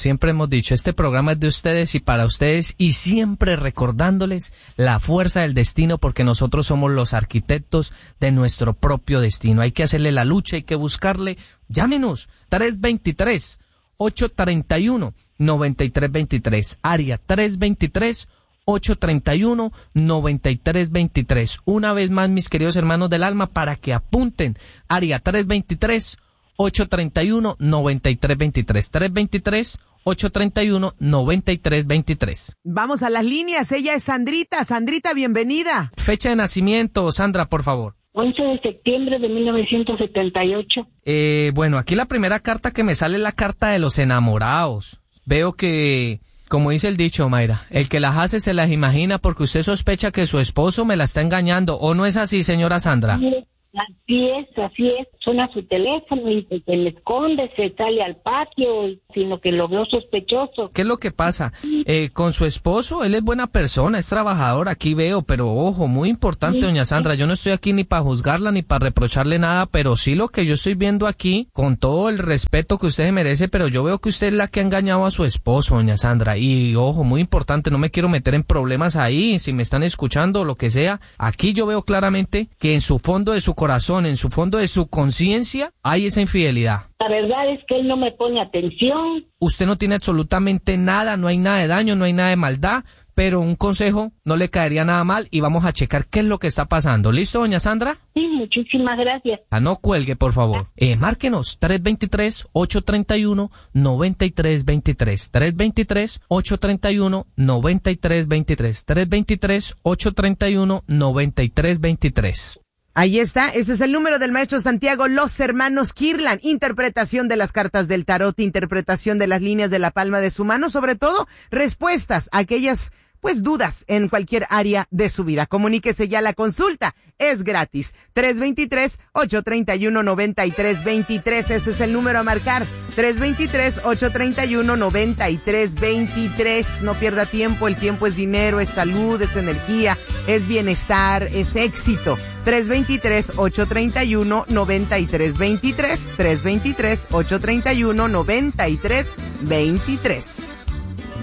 siempre hemos dicho, este programa es de ustedes y para ustedes, y siempre recordándoles la fuerza del destino, porque nosotros somos los arquitectos de nuestro propio destino. Hay que hacerle la lucha, hay que buscarle. Llámenos, 323-831-9323, área 323-831-9323. Una vez más, mis queridos hermanos del alma, para que apunten, área 323-831-9323, 323-831-9323. Vamos a las líneas, ella es Sandrita. Sandrita, bienvenida. Fecha de nacimiento, Sandra, por favor. 11 de septiembre de 1978. Bueno, aquí la primera carta que me sale es la carta de los enamorados. Veo que, como dice el dicho, Mayra, el que las hace se las imagina, porque usted sospecha que su esposo me la está engañando, ¿o no es así, señora Sandra? Así es. Suena su teléfono y se le esconde, se sale al patio, sino que lo veo sospechoso. ¿Qué es lo que pasa? Con su esposo, él es buena persona, es trabajador, aquí veo, pero ojo, muy importante, doña Sandra, yo no estoy aquí ni para juzgarla ni para reprocharle nada, pero sí lo que yo estoy viendo aquí, con todo el respeto que usted merece, pero yo veo que usted es la que ha engañado a su esposo, doña Sandra, y ojo, muy importante, no me quiero meter en problemas ahí, si me están escuchando o lo que sea, aquí yo veo claramente que en su fondo de su corazón, en su fondo de su conciencia, hay esa infidelidad. La verdad es que él no me pone atención. Usted no tiene absolutamente nada, no hay nada de daño, no hay nada de maldad, pero un consejo no le caería nada mal y vamos a checar qué es lo que está pasando. ¿Listo, doña Sandra? Sí, muchísimas gracias. No cuelgue, por favor. Márquenos 323-831-9323. 323-831-9323. 323-831-9323. Ahí está, ese es el número del maestro Santiago, los hermanos Kirlan, interpretación de las cartas del tarot, interpretación de las líneas de la palma de su mano, sobre todo respuestas a aquellas dudas en cualquier área de su vida. Comuníquese ya, la consulta es gratis. 323-831-9323, ese es el número a marcar. 323-831-9323. No pierda tiempo, el tiempo es dinero, es salud, es energía, es bienestar, es éxito. 323-831-9323. 323-831-9323.